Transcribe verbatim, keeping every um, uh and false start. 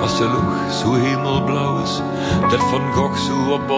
als de lucht zo hemelblauw is, dat Van Gogh zo op